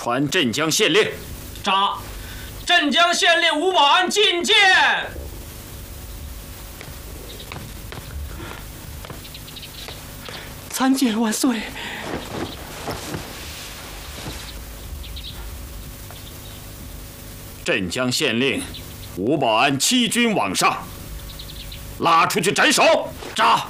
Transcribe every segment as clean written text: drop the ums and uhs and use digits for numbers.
传镇江县令。 札，镇江县令吴保安觐见。 参见万岁。 镇江县令吴保安欺君罔上，拉出去斩首。 札。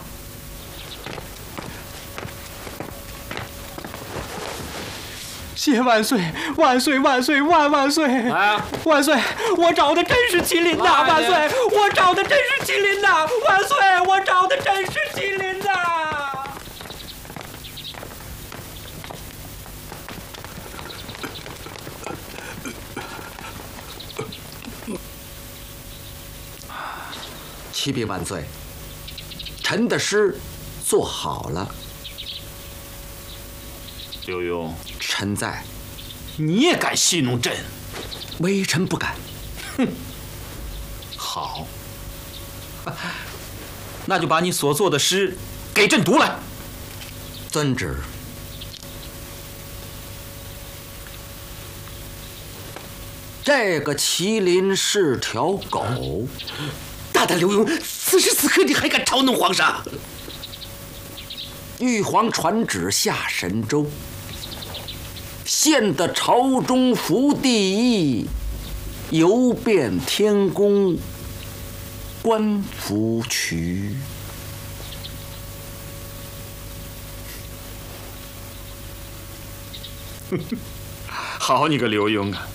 谢万岁，万岁，万岁，万岁！万岁，我找的真是麒麟呐！万岁，我找的真是麒麟呐！万岁，我找的真是麒麟呐！ 启禀万岁，臣的诗做好了。 刘墉， 臣在。 你也敢戏弄朕？ 微臣不敢。 哼，好，那就把你所作的诗给朕读来。 遵旨。这个麒麟是条狗。 大胆刘墉，此时此刻你还敢嘲弄皇上？ 玉皇传旨下神州，献得朝中福第一，游遍天宫观福渠。 好你个刘墉啊！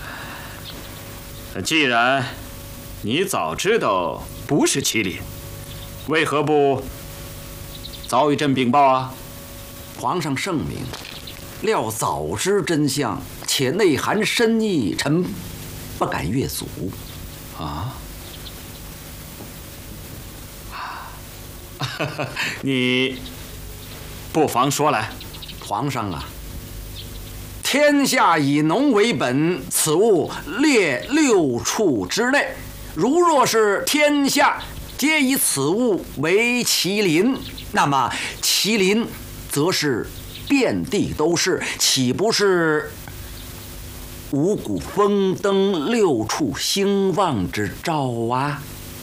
既然你早知道不是麒麟，为何不早与朕禀报啊？ 皇上圣明，料早知真相，且内含深意，臣不敢越俗。 啊？你不妨说来。 皇上啊，天下以农为本，此物列6畜之内。如若是天下皆以此物为麒麟，那么麒麟则是遍地都是，岂不是五谷丰登、6畜兴旺之兆啊？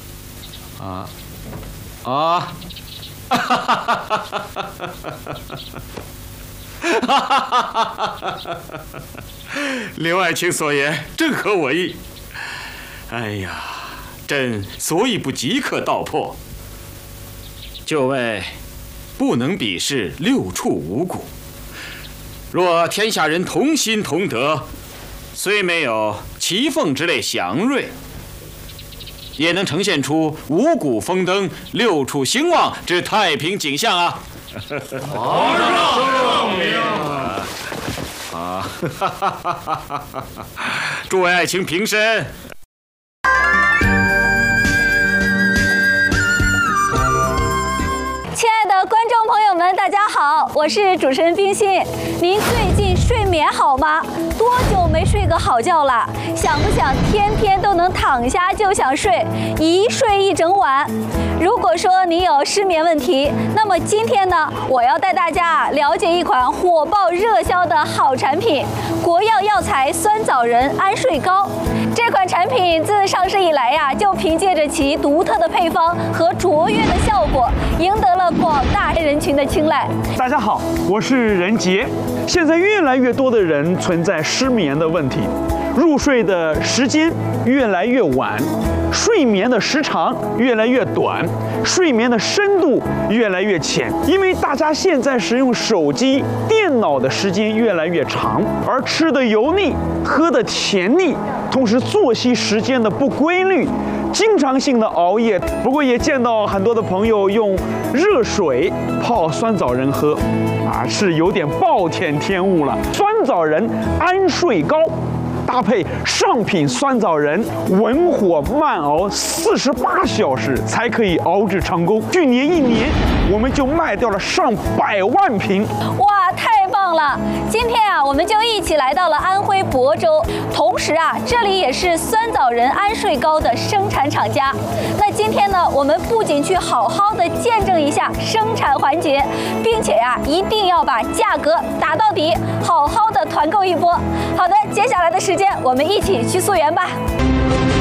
刘爱卿所言正合我意。哎呀，朕所以不即刻道破，就为不能比视6畜五谷。若天下人同心同德，虽没有奇凤之类祥瑞，也能呈现出五谷丰登、6畜兴旺之太平景象啊！ 皇上圣明。 诸位爱卿平身。 亲爱的观众朋友们，大家好，我是主持人冰心。您最近睡眠好吗？多久没睡个好觉了？想不想天天都能躺下就想睡，一睡一整晚？如果说您有失眠问题，那么今天呢，我要带大家了解一款火爆热销的好产品——国药药材酸枣仁安睡膏。这款产品自上市以来呀，就凭借着其独特的配方和卓越的效果，赢得了广大人群的青睐。 大家好，我是任杰。现在越来越多的人存在失眠的问题，入睡的时间越来越晚，睡眠的时长越来越短，睡眠的深度越来越浅。因为大家现在使用手机、电脑的时间越来越长，而吃的油腻，喝的甜腻，同时作息时间的不规律，经常性的熬夜。不过也见到很多的朋友用热水泡酸枣仁喝，是有点暴殄天物了。酸枣仁安睡膏搭配上品酸枣仁，文火慢熬48小时才可以熬制成功。去年1年，我们就卖掉了上百万瓶。 哇，太棒了！今天啊，我们就一起来到了安徽亳涿州，同时啊，这里也是酸枣仁安睡膏的生产厂家。那今天呢，我们不仅去好好的见证一下生产环节，并且呀，一定要把价格打到底，好好的团购一波。好的，接下来的时间我们一起去溯源吧。